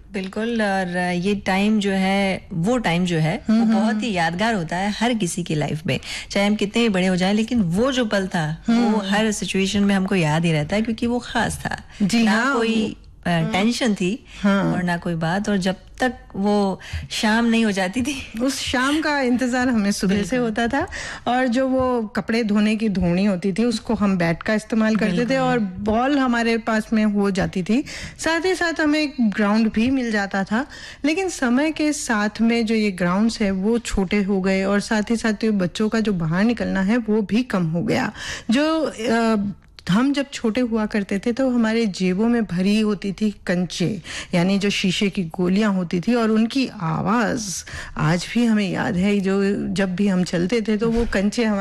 बिल्कुल। और ये टाइम जो है, वो टाइम जो है वो बहुत ही यादगार होता है हर किसी की लाइफ में, चाहे हम कितने ही बड़े हो जाएं, लेकिन वो जो पल था वो हर सिचुएशन में हमको याद ही रहता है, क्योंकि वो खास था। जी ना हाँ, कोई टेंशन थी और ना कोई बात, और जब तक वो शाम नहीं हो जाती थी उस शाम का इंतजार हमें सुबह से होता था। और जो वो कपड़े धोने की धोनी होती थी उसको हम बैट का इस्तेमाल करते थे, और बॉल हमारे पास में हो जाती थी, साथ ही साथ हमें एक ग्राउंड भी मिल जाता था। लेकिन समय के साथ में जो ये ग्राउंड्स है वो छोटे हो गए, और साथ ही साथ जो बच्चों का जो बाहर निकलना है वो भी कम हो गया। जो हम जब छोटे हुआ करते थे तो हमारे जेबों में भरी होती थी कंचे, यानी जो शीशे की गोलियां होती थी, और उनकी आवाज़ आज भी हमें याद है। जो जब भी हम चलते थे तो वो कंचे